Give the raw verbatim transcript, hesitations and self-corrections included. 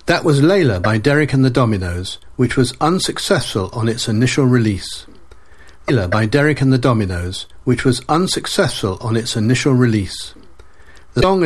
That was Layla by Derek and the Dominos, which was unsuccessful on its initial release. Layla by Derek and the Dominos, which was unsuccessful on its initial release. The song